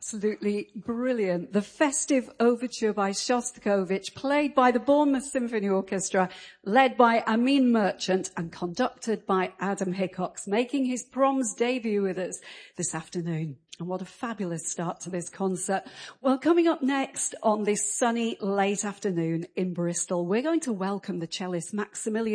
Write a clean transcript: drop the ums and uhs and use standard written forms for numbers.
Absolutely brilliant. The Festive Overture by Shostakovich, played by the Bournemouth Symphony Orchestra, led by Amin Merchant and conducted by Adam Hickox, making his Proms debut with us this afternoon. And what a fabulous start to this concert. Well, coming up next on this sunny late afternoon in Bristol, we're going to welcome the cellist Maximilian